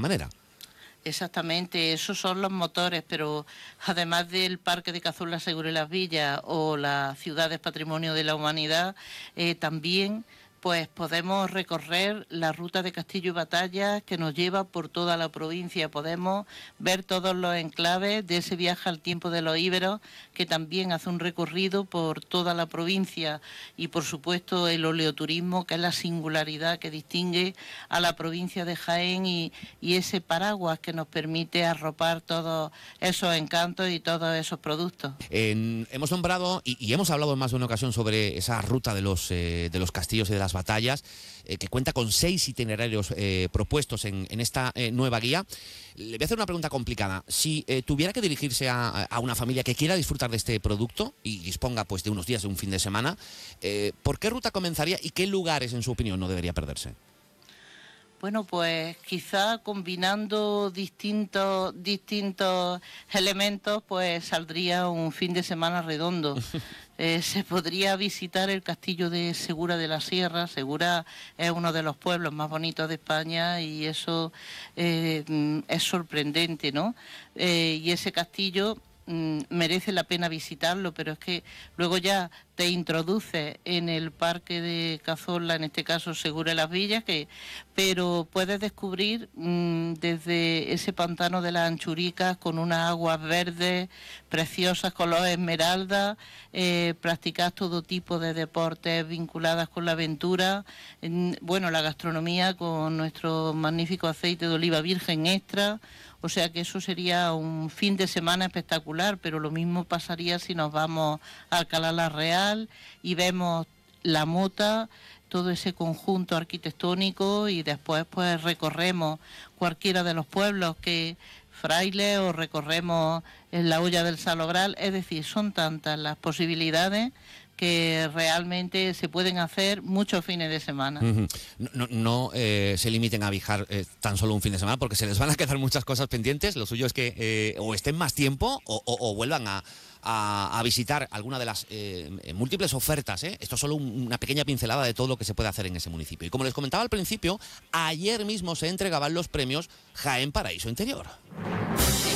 manera. Exactamente, esos son los motores, pero además del Parque de Cazorla, Segura y Las Villas o las ciudades Patrimonio de la Humanidad, también pues podemos recorrer la ruta de Castillo y Batalla que nos lleva por toda la provincia. Podemos ver todos los enclaves de ese viaje al tiempo de los íberos, que también hace un recorrido por toda la provincia, y por supuesto el oleoturismo, que es la singularidad que distingue a la provincia de Jaén y ese paraguas que nos permite arropar todos esos encantos y todos esos productos. Hemos nombrado y hemos hablado en más de una ocasión sobre esa ruta de los castillos y de las batallas, que cuenta con 6 itinerarios propuestos en esta nueva guía. Le voy a hacer una pregunta complicada. Si tuviera que dirigirse a una familia que quiera disfrutar de este producto y disponga pues de unos días, de un fin de semana, ¿por qué ruta comenzaría y qué lugares, en su opinión, no debería perderse? Bueno, pues quizá combinando distintos elementos, pues saldría un fin de semana redondo. Se podría visitar el castillo de Segura de la Sierra. Segura es uno de los pueblos más bonitos de España y eso es sorprendente, ¿no? Y ese castillo merece la pena visitarlo, pero es que luego ya te introduces en el Parque de Cazorla, en este caso Segura de las Villas, pero puedes descubrir desde ese pantano de las Anchuricas con unas aguas verdes preciosas, color esmeralda, practicar todo tipo de deportes vinculados con la aventura, bueno, la gastronomía con nuestro magnífico aceite de oliva virgen extra. O sea que eso sería un fin de semana espectacular, pero lo mismo pasaría si nos vamos a Alcalá la Real y vemos la Mota, todo ese conjunto arquitectónico, y después pues recorremos cualquiera de los pueblos que Frailes o recorremos en la Hoya del Salobral. Es decir, son tantas las posibilidades que realmente se pueden hacer muchos fines de semana. No se limiten a viajar tan solo un fin de semana, porque se les van a quedar muchas cosas pendientes. Lo suyo es que o estén más tiempo o vuelvan a visitar alguna de las múltiples ofertas. Esto es solo una pequeña pincelada de todo lo que se puede hacer en ese municipio. Y como les comentaba al principio, ayer mismo se entregaban los premios Jaén Paraíso Interior.